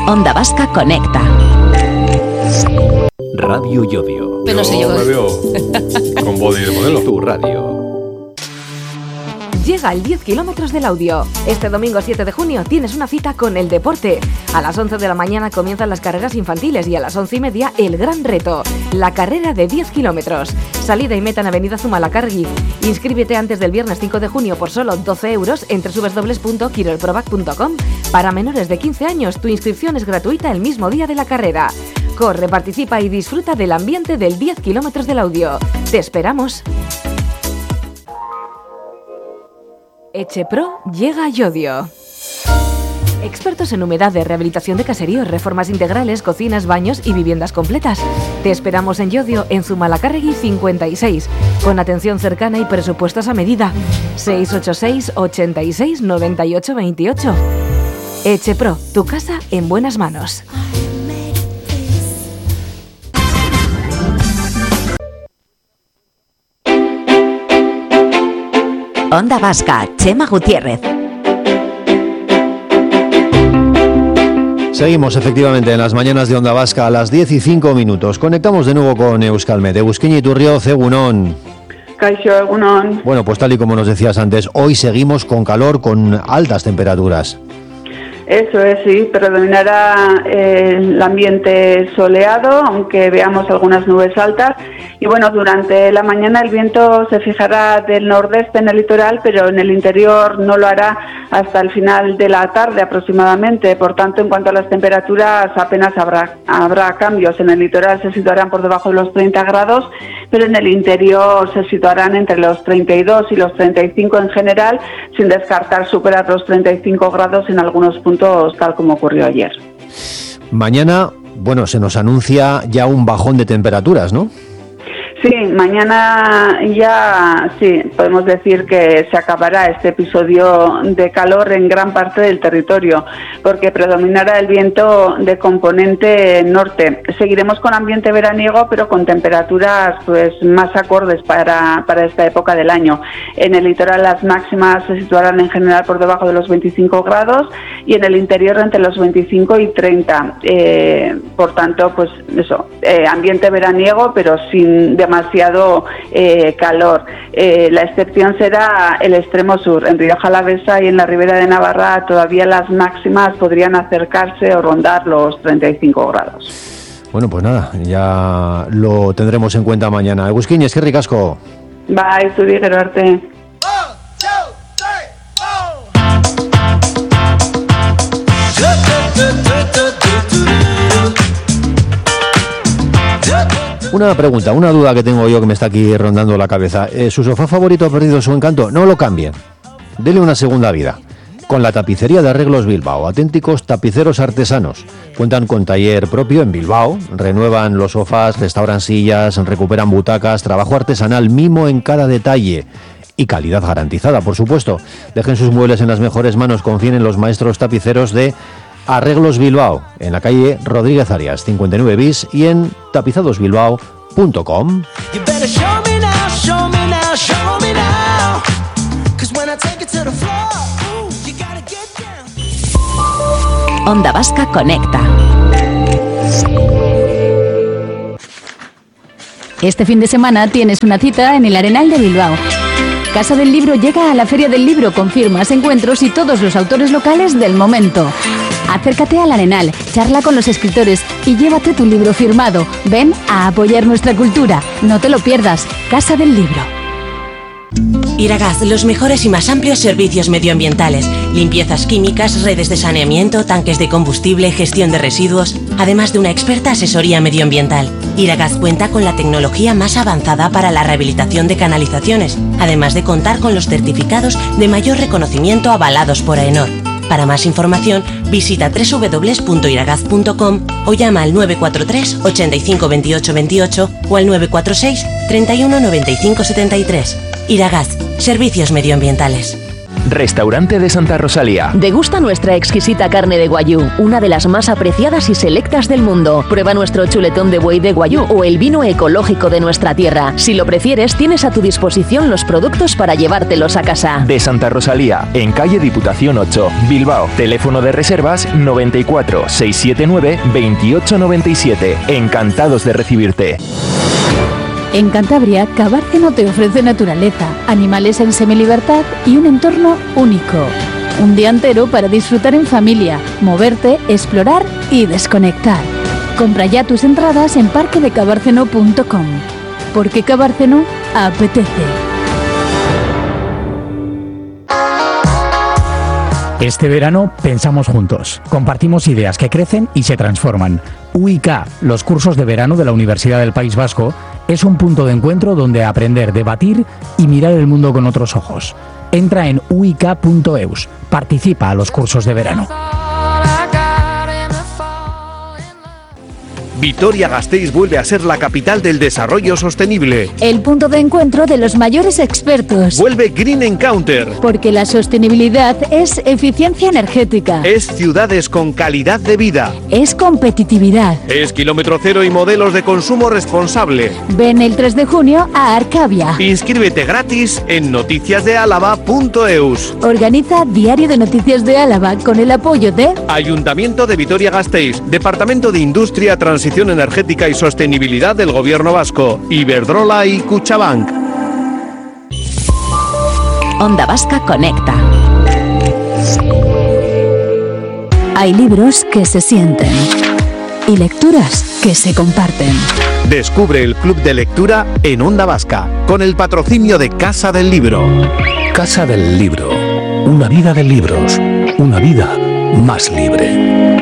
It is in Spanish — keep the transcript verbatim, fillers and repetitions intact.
Onda Vasca Conecta. Radio Llodio. Yo no sé yo. me veo con body de modelo. Tu radio. Llega el diez kilómetros del audio. Este domingo siete de junio tienes una cita con el deporte. A las once de la mañana comienzan las carreras infantiles y a las once y media el gran reto, la carrera de diez kilómetros. Salida y meta en Avenida Zumalacárregui. Inscríbete antes del viernes cinco de junio por solo doce euros en doble u doble u doble u punto quirolprovac punto com. Para menores de quince años, tu inscripción es gratuita el mismo día de la carrera. Corre, participa y disfruta del ambiente del diez kilómetros del audio. ¡Te esperamos! Echepro llega a Llodio. Expertos en humedades, rehabilitación de caseríos, reformas integrales, cocinas, baños y viviendas completas. Te esperamos en Llodio, en Zumalacárregui cincuenta y seis, con atención cercana y presupuestos a medida. seis ocho seis, ochenta y seis, noventa y ocho veintiocho. Echepro, tu casa en buenas manos. Onda Vasca, Chema Gutiérrez. Seguimos efectivamente en las mañanas de Onda Vasca a las diez y cinco minutos. Conectamos de nuevo con Euskalmet. Egusquiña Iturrioz, egunon. Kaixo, egunon. Bueno, pues tal y como nos decías antes, hoy seguimos con calor, con altas temperaturas. Eso es, sí, predominará eh, el ambiente soleado, aunque veamos algunas nubes altas. Y bueno, durante la mañana el viento se fijará del nordeste en el litoral, pero en el interior no lo hará hasta el final de la tarde aproximadamente. Por tanto, en cuanto a las temperaturas, apenas habrá, habrá cambios. En el litoral se situarán por debajo de los treinta grados, pero en el interior se situarán entre los treinta y dos y los treinta y cinco en general, sin descartar superar los treinta y cinco grados en algunos puntos, tal como ocurrió ayer. Mañana, bueno, se nos anuncia ya un bajón de temperaturas, ¿no? Sí, mañana ya sí, podemos decir que se acabará este episodio de calor en gran parte del territorio, porque predominará el viento de componente norte. Seguiremos con ambiente veraniego, pero con temperaturas pues más acordes para, para esta época del año. En el litoral las máximas se situarán en general por debajo de los veinticinco grados y en el interior entre los veinticinco y treinta. Eh, por tanto, pues eso, eh, ambiente veraniego, pero sin demasiado demasiado eh, calor. Eh, la excepción será el extremo sur. En Rioja Alavesa y en la Ribera de Navarra todavía las máximas podrían acercarse o rondar los treinta y cinco grados. Bueno, pues nada, ya lo tendremos en cuenta mañana. Egusquiña, es que ricasco. Bye, zuri gero arte. Una pregunta, una duda que tengo yo que me está aquí rondando la cabeza. Eh, ¿Su sofá favorito ha perdido su encanto? No lo cambie. Dele una segunda vida. Con la tapicería de Arreglos Bilbao, auténticos tapiceros artesanos. Cuentan con taller propio en Bilbao, renuevan los sofás, restauran sillas, recuperan butacas, trabajo artesanal, mimo en cada detalle. Y calidad garantizada, por supuesto. Dejen sus muebles en las mejores manos, confíen en los maestros tapiceros de Arreglos Bilbao, en la calle Rodríguez Arias, cincuenta y nueve bis y en tapizados bilbao punto com. Onda Vasca Conecta. Este fin de semana tienes una cita en el Arenal de Bilbao. Casa del Libro llega a la Feria del Libro con firmas, encuentros y todos los autores locales del momento. Acércate al Arenal, charla con los escritores y llévate tu libro firmado. Ven a apoyar nuestra cultura. No te lo pierdas. Casa del Libro. Iragaz, los mejores y más amplios servicios medioambientales. Limpiezas químicas, redes de saneamiento, tanques de combustible, gestión de residuos, además de una experta asesoría medioambiental. Iragaz cuenta con la tecnología más avanzada para la rehabilitación de canalizaciones, además de contar con los certificados de mayor reconocimiento avalados por AENOR. Para más información, visita doble u doble u doble u punto iragaz punto com o llama al nueve cuatro tres, ochenta y cinco, veintiocho veintiocho o al nueve cuatro seis, treinta y uno, noventa y cinco setenta y tres. Iragaz, servicios medioambientales. Restaurante de Santa Rosalía. Degusta nuestra exquisita carne de guayú, una de las más apreciadas y selectas del mundo. Prueba nuestro chuletón de buey de guayú o el vino ecológico de nuestra tierra. Si lo prefieres, tienes a tu disposición los productos para llevártelos a casa. De Santa Rosalía, en calle Diputación ocho, Bilbao. Teléfono de reservas noventa y cuatro, seiscientos setenta y nueve, veintiocho noventa y siete. Encantados de recibirte. En Cantabria, Cabárceno te ofrece naturaleza, animales en semilibertad y un entorno único. Un día entero para disfrutar en familia, moverte, explorar y desconectar. Compra ya tus entradas en parque de cabárceno punto com. Porque Cabárceno apetece. Este verano pensamos juntos, compartimos ideas que crecen y se transforman. U I K, los cursos de verano de la Universidad del País Vasco, es un punto de encuentro donde aprender, debatir y mirar el mundo con otros ojos. Entra en u i k punto e u s, participa a los cursos de verano. Vitoria-Gasteiz vuelve a ser la capital del desarrollo sostenible. El punto de encuentro de los mayores expertos. Vuelve Green Encounter. Porque la sostenibilidad es eficiencia energética. Es ciudades con calidad de vida. Es competitividad. Es kilómetro cero y modelos de consumo responsable. Ven el tres de junio a Arcavia. Inscríbete gratis en noticias de álava punto e u s. Organiza Diario de Noticias de Álava con el apoyo de Ayuntamiento de Vitoria-Gasteiz, Departamento de Industria, Transición Energética y Sostenibilidad del Gobierno Vasco, Iberdrola y Cuchabank. Onda Vasca Conecta. Hay libros que se sienten y lecturas que se comparten. Descubre el club de lectura en Onda Vasca, con el patrocinio de Casa del Libro. Casa del Libro. Una vida de libros. Una vida más libre.